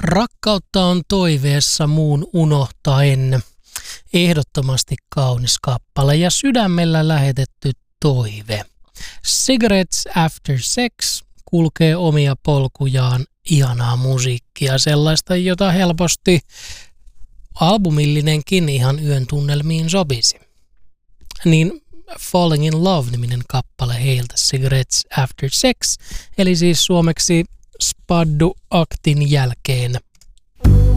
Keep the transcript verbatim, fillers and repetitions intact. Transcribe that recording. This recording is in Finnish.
Rakkautta on toiveessa muun unohtaen. Ehdottomasti kaunis kappale ja sydämellä lähetetty toive. Cigarettes After Sex kulkee omia polkujaan, ihanaa musiikkia, sellaista, jota helposti albumillinenkin ihan yön tunnelmiin sopisi. Niin Falling in Love-niminen kappale heiltä, Cigarettes After Sex, eli siis suomeksi Spaddu aktin jälkeen.